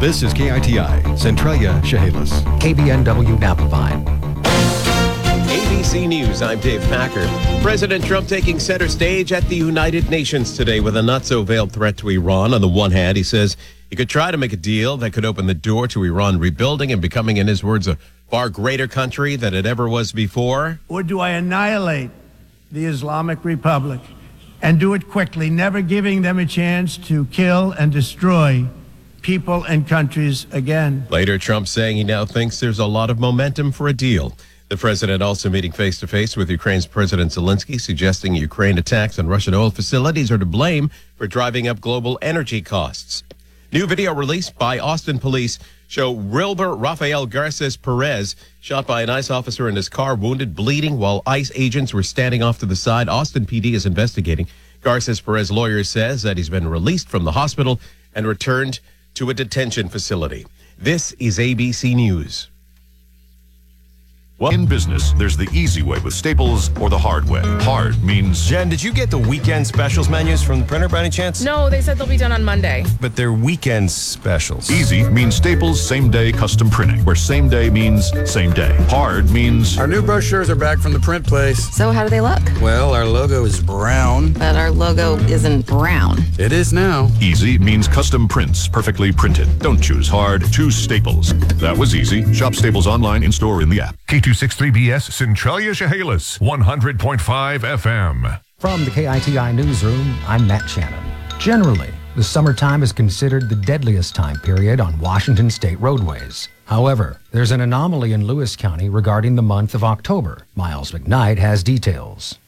This is KITI, Centralia, Chehalis. KBNW Napa Vine. ABC News, I'm Dave Packer. President Trump taking center stage at the United Nations today with a not-so-veiled threat to Iran. On the one hand, he says he could try to make a deal that could open the door to Iran rebuilding and becoming, in his words, a far greater country than it ever was before. Or do I annihilate the Islamic Republic and do it quickly, never giving them a chance to kill and destroy people and countries again? Later, Trump saying he now thinks there's a lot of momentum for a deal. The president also meeting face-to-face with Ukraine's President Zelensky, suggesting Ukraine attacks on Russian oil facilities are to blame for driving up global energy costs. New video released by Austin police show Wilber Rafael Garces Perez shot by an ICE officer in his car, wounded, bleeding, while ICE agents were standing off to the side. Austin PD is investigating. Garces Perez lawyer says that he's been released from the hospital and returned to a detention facility. This is ABC News. In business, there's the easy way with Staples or the hard way. Hard means... Jen, did you get the weekend specials menus from the printer by any chance? No, they said they'll be done on Monday. But they're weekend specials. Easy means Staples same-day custom printing, where same day means same day. Hard means... Our new brochures are back from the print place. So how do they look? Well, our logo is brown. But our logo isn't brown. It is now. Easy means custom prints, perfectly printed. Don't choose hard, choose Staples. That was easy. Shop Staples online, in-store, in the app. K263BS Centralia, Chehalis, 100.5 FM. From the KITI newsroom, I'm Matt Shannon. Generally, the summertime is considered the deadliest time period on Washington state roadways. However, there's an anomaly in Lewis County regarding the month of October. Miles McKnight has details.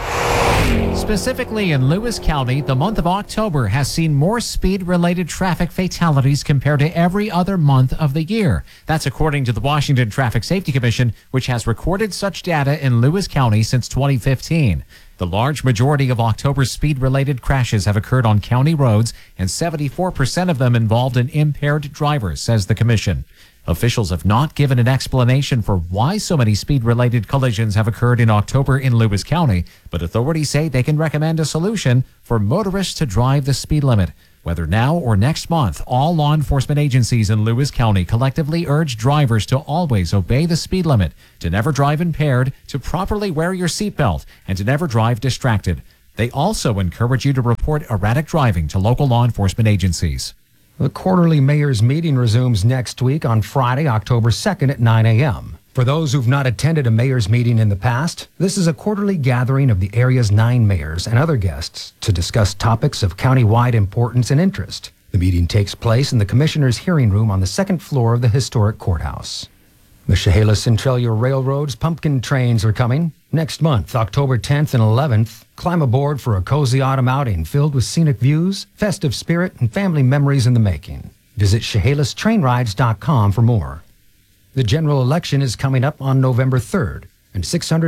Specifically in Lewis County, the month of October has seen more speed-related traffic fatalities compared to every other month of the year. That's according to the Washington Traffic Safety Commission, which has recorded such data in Lewis County since 2015. The large majority of October's speed-related crashes have occurred on county roads, and 74% of them involved in impaired drivers, says the commission. Officials have not given an explanation for why so many speed-related collisions have occurred in October in Lewis County, but authorities say they can recommend a solution for motorists to drive the speed limit. Whether now or next month, all law enforcement agencies in Lewis County collectively urge drivers to always obey the speed limit, to never drive impaired, to properly wear your seatbelt, and to never drive distracted. They also encourage you to report erratic driving to local law enforcement agencies. The quarterly mayor's meeting resumes next week on Friday, October 2nd at 9 a.m. For those who've not attended a mayor's meeting in the past, this is a quarterly gathering of the area's 9 mayors and other guests to discuss topics of county-wide importance and interest. The meeting takes place in the commissioner's hearing room on the second floor of the historic courthouse. The Chehalis Centralia Railroad's pumpkin trains are coming. Next month, October 10th and 11th, climb aboard for a cozy autumn outing filled with scenic views, festive spirit, and family memories in the making. Visit ChehalisTrainRides.com for more. The general election is coming up on November 3rd, and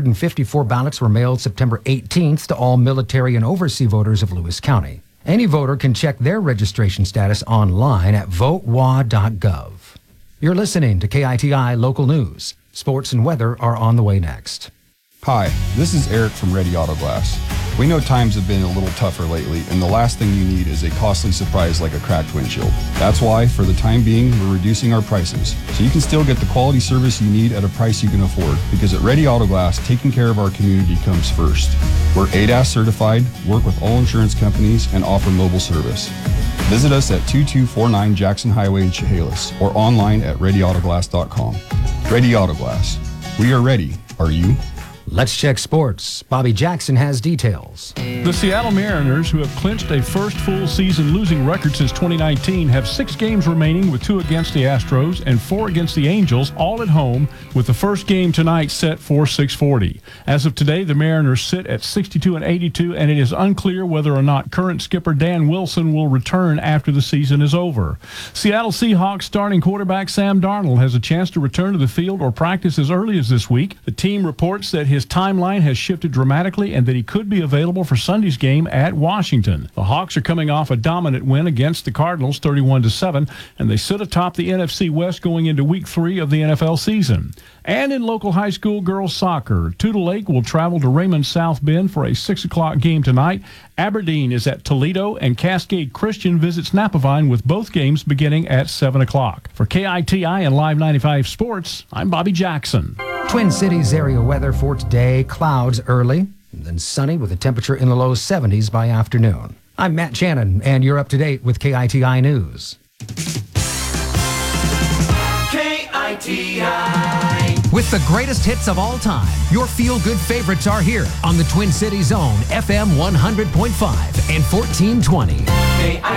654 ballots were mailed September 18th to all military and overseas voters of Lewis County. Any voter can check their registration status online at votewa.gov. You're listening to KITI Local News. Sports and weather are on the way next. Hi, this is Eric from Ready Auto Glass. We know times have been a little tougher lately, and the last thing you need is a costly surprise like a cracked windshield. That's why, for the time being, we're reducing our prices, so you can still get the quality service you need at a price you can afford. Because at Ready Auto Glass, taking care of our community comes first. We're ADAS certified, work with all insurance companies, and offer mobile service. Visit us at 2249 Jackson Highway in Chehalis, or online at ReadyAutoglass.com. Ready Auto Glass. We are ready. Are you? Let's check sports. Bobby Jackson has details. The Seattle Mariners, who have clinched a first full season losing record since 2019, have 6 games remaining with 2 against the Astros and 4 against the Angels, all at home, with the first game tonight set for 6:40. As of today, the Mariners sit at 62-82, and it is unclear whether or not current skipper Dan Wilson will return after the season is over. Seattle Seahawks starting quarterback Sam Darnold has a chance to return to the field or practice as early as this week. The team reports that his his timeline has shifted dramatically and that he could be available for Sunday's game at Washington. The Hawks are coming off a dominant win against the Cardinals, 31-7, and they sit atop the NFC West going into Week 3 of the NFL season. And in local high school girls soccer, Tudor Lake will travel to Raymond South Bend for a 6 o'clock game tonight. Aberdeen is at Toledo, and Cascade Christian visits Napavine, with both games beginning at 7 o'clock. For KITI and Live 95 Sports, I'm Bobby Jackson. Twin Cities area weather for today: clouds early, and then sunny with a temperature in the low 70s by afternoon. I'm Matt Shannon, and you're up to date with KITI News. KITI. With the greatest hits of all time, your feel-good favorites are here on the Twin Cities Zone, FM 100.5 and 1420.